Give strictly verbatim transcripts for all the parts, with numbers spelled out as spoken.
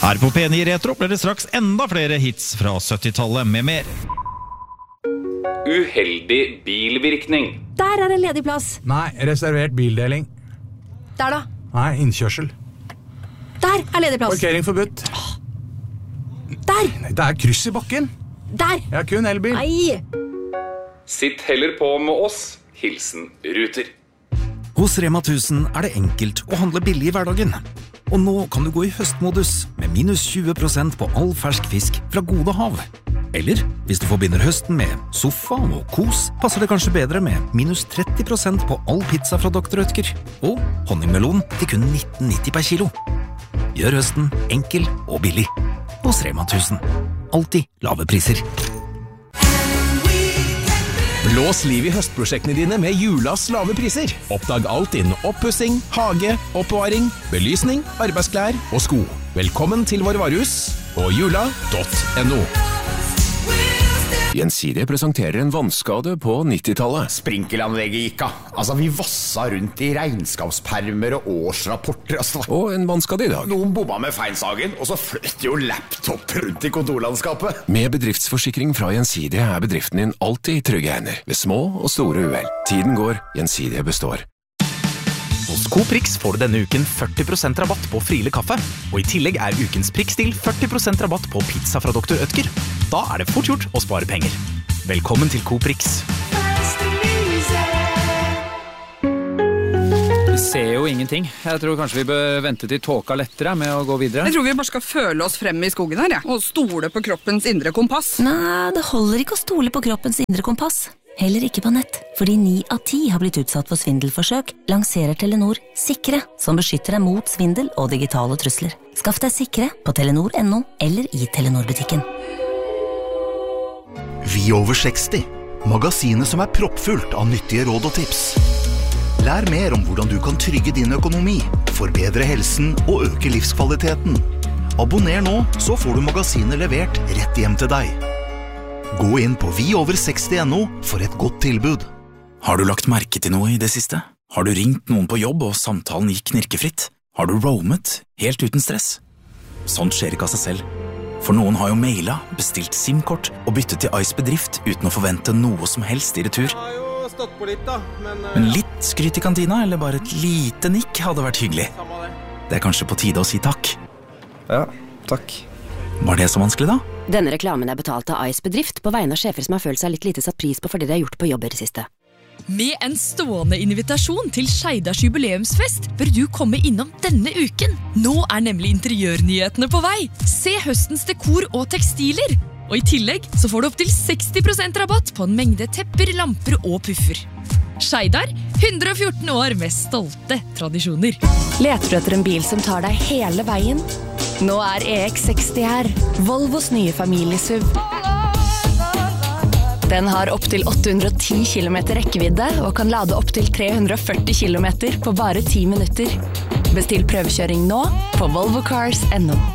Her på P ni Retro blir det straks enda flere hits fra syttitallet med mer. Uheldig bilvirkning. Der er en ledig plass. Nei, reservert bildeling. Der da. Nei, innkjørsel. Der er ledig plass. Parkering forbudt. Der. Nei, det er kryss i bakken. Der. Jeg har kun elbil. Nei. Sitt heller på med oss. Hilsen Ruter. Hos Rema tusen er det enkelt å handle billig i hverdagen. Og nå kan du gå i høstmodus med minus tjue prosent på all fersk fisk fra Gode Hav. Eller, hvis du forbinder høsten med sofa og kos, passer det kanskje bedre med minus tretti prosent på all pizza fra doktor Rødtger. Og honningmelon til kun nitten nitti per kilo. Gjør høsten enkel og billig. Hos Rema tusen. Alltid lave priser. Blås liv i høstprosjektene dine med Julas lave priser. Oppdag alt innen oppussing, hage, oppbevaring, belysning, arbeidsklær og sko. Velkommen til vår varehus og jula punktum no. Gjensidige presenterer en vannskade på nittitallet. Sprinkelanlegget gikk av. Altså, vi vassa rundt i regnskapspermer og årsrapporter. Altså. Og en vannskade i dag. Noen bomma med feilsagen, og så fløtt jo laptop rundt i kontorlandskapet. Med bedriftsforsikring fra Gjensidige er bedriften din alltid i trygge hender, ved små og store uhell. Tiden går, Gjensidige består. Hos Coprix får du denne uken førti prosent rabatt på Friele kaffe, og i tillegg er ukens prikkstil førti prosent rabatt på pizza fra doktor Rødtger. Da er det fort gjort å spare penger. Velkommen til Coprix. Vi ser jo ingenting. Jeg tror kanskje vi bør vente til tåka lettere med å gå videre. Jeg tror vi bare skal føle oss frem i skogen her, ja. Og stole på kroppens indre kompass. Nei, det holder ikke å stole på kroppens indre kompass. Heller ikke på nett, fordi ni av ti har blitt utsatt for svindelforsøk, lanserer Telenor Sikre, som beskytter deg mot svindel og digitale trusler. Skaff deg Sikre på telenor punktum no eller i Telenor-butikken. Vi over seksti, magasinet som er proppfullt av nyttige råd og tips. Lær mer om hvordan du kan trygge din økonomi, forbedre helsen og øke livskvaliteten. Abonner nå, så får du magasinet levert rett hjem til deg. Gå inn på vi over seksti punktum no for et godt tilbud. Har du lagt merke til noe i det siste? Har du ringt noen på jobb og samtalen gikk knirkefritt? Har du roamet helt uten stress? Sånt skjer ikke av seg selv. For noen har jo mailet, bestilt SIM-kort og byttet til Ice Bedrift uten å forvente noe som helst i retur. Jeg har jo stått på litt da, men... Men litt skryt i kantina, eller bare et lite nikk hadde vært hyggelig. Det er kanskje på tide å si takk. Ja, takk. Var det så vanskelig da? Denne reklamen er betalt av Ice Bedrift på vegne av sjefer som har følt seg litt lite satt pris på for det de har gjort på jobber i det siste. Med en stående invitasjon til Skeidars jubileumsfest bør du komme innom denne uken. Nå er nemlig interiørnyhetene på vei. Se høstens dekor og tekstiler. Og i tillegg så får du opp til seksti prosent rabatt på en mengde tepper, lamper og puffer. Skeidar, hundre og fjorten år med stolte tradisjoner. Leter du etter en bil som tar deg hele veien? Nå er E X seksti her, Volvos nye familiesuv. Den har opp til åtte hundre og ti kilometer rekkevidde og kan lade opp til tre hundre og førti kilometer på bare ti minutter. Bestill prøvekjøring nå på volvo cars punktum no.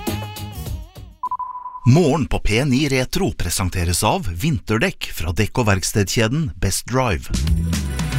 Morgen på P ni Retro presenteres av vinterdekk fra dekk- og verkstedkjeden Best Drive.